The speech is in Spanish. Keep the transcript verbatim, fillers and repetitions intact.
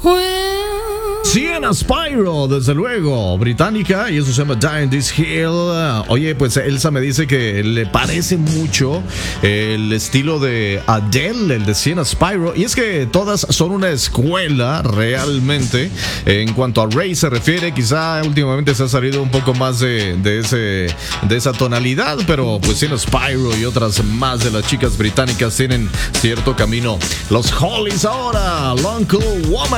Sienna Spyro, desde luego, británica, y eso se llama Die in This Hill. Oye, pues Elsa me dice que le parece mucho el estilo de Adele, el de Sienna Spyro, y es que todas son una escuela realmente. En cuanto a Ray se refiere, quizá últimamente se ha salido un poco más de, de, ese, de esa tonalidad, pero pues Sienna Spyro y otras más de las chicas británicas tienen cierto camino. Los Hollies ahora, Long Cool Woman.